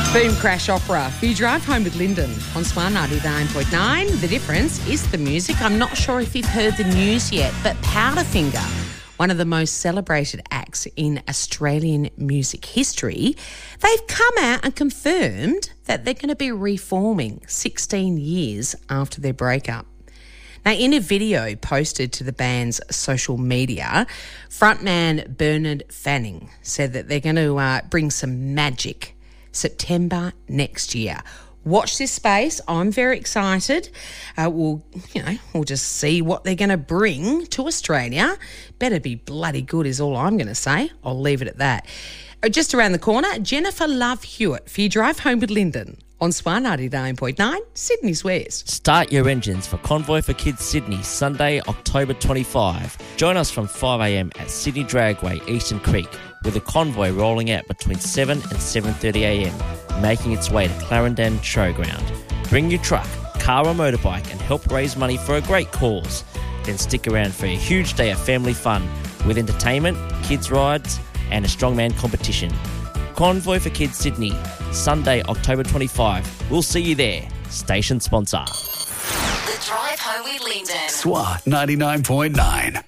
Boom Crash Opera. You drive home with Lyndon on Smart 99.9. The difference is the music. I'm not sure if you've heard the news yet, but Powderfinger, one of the most celebrated acts in Australian music history, they've come out and confirmed that they're going to be reforming 16 years after their breakup. Now, in a video posted to the band's social media, frontman Bernard Fanning said that they're going to bring some magic September next year. Watch this space. I'm very excited. We'll just see what they're going to bring to Australia. Better be bloody good is all I'm going to say. I'll leave it at that. Just around the corner, Jennifer Love Hewitt for your drive home with Lyndon on Smart 99.9, Sydney Swears. Start your engines for Convoy for Kids Sydney, Sunday, October 25. Join us from 5am at Sydney Dragway, Eastern Creek, with a convoy rolling out between 7 and 7:30am, making its way to Clarendon Showground. Bring your truck, car or motorbike and help raise money for a great cause. Then stick around for a huge day of family fun with entertainment, kids rides and a strongman competition. Convoy for Kids Sydney, Sunday, October 25. We'll see you there. Station sponsor. The Drive Home with Lyndon. SWAT 99.9.